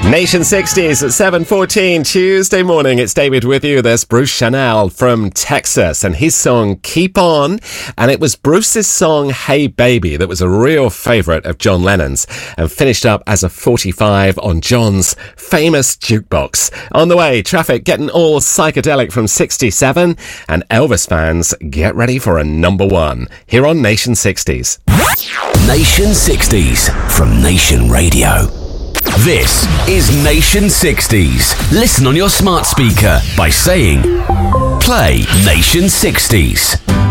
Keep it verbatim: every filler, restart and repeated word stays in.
Nation sixties at seven fourteen Tuesday morning. It's David with you. There's Bruce Chanel from Texas and his song Keep On. And it was Bruce's song Hey Baby that was a real favourite of John Lennon's and finished up as a forty-five on John's famous jukebox. On the way, traffic getting all psychedelic from sixty-seven, and Elvis fans get ready for a number one here on Nation sixties. Nation sixties from Nation Radio. This is Nation sixties. Listen on your smart speaker by saying, play Nation sixties.